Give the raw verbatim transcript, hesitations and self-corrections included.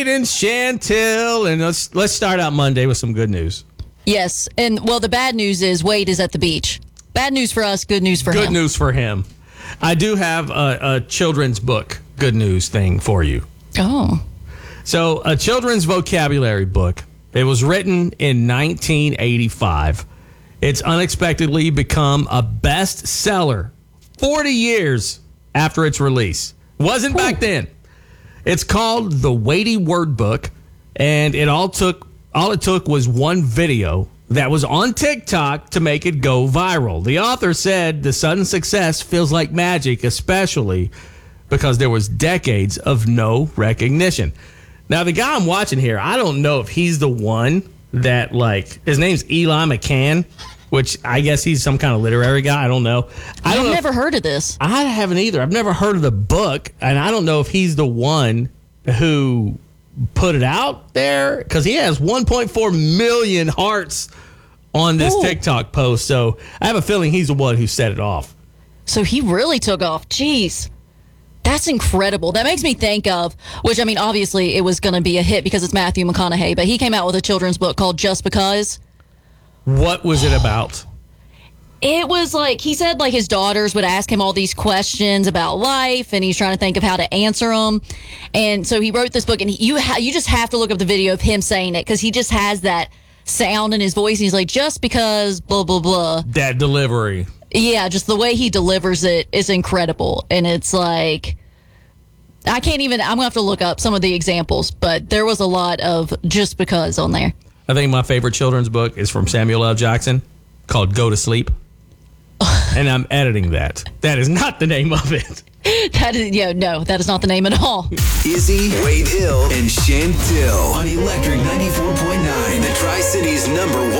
and Chantel, and let's let's start out Monday with some good news. Yes, and well, the bad news is Wade is at the beach. Bad news for us, good news for Good him. news for him. I do have a, a children's book good news thing for you. Oh. So, a children's vocabulary book. It was written in nineteen eighty-five. It's unexpectedly become a bestseller forty years after its release. Wasn't back then. It's called The Weighty Word Book, and it all took all it took was one video that was on TikTok to make it go viral. The author said the sudden success feels like magic, especially because there was decades of no recognition. Now, the guy I'm watching here, I don't know if he's the one that, like, his name's Eli McCann, which I guess he's some kind of literary guy. I don't know. I don't I've know never if, heard of this. I haven't either. I've never heard of the book, and I don't know if he's the one who put it out there, because he has one point four million hearts on this Ooh. TikTok post. So I have a feeling he's the one who set it off. So he really took off. Jeez. That's incredible. That makes me think of, which, I mean, obviously it was going to be a hit because it's Matthew McConaughey, but he came out with a children's book called Just Because. What was it about? It was like, he said like his daughters would ask him all these questions about life, and he's trying to think of how to answer them. And so he wrote this book, and he, you ha- you just have to look up the video of him saying it, because he just has that sound in his voice. And he's like, just because blah, blah, blah. That delivery. Yeah, just the way he delivers it is incredible. And it's like, I can't even, I'm going to have to look up some of the examples, but there was a lot of just because on there. I think my favorite children's book is from Samuel L. Jackson called Go to Sleep. And I'm editing that. That is not the name of it. That is, yeah, no, that is not the name at all. Izzy, Wade Hill, and Chantel on Electric ninety-four point nine, the Tri-Cities number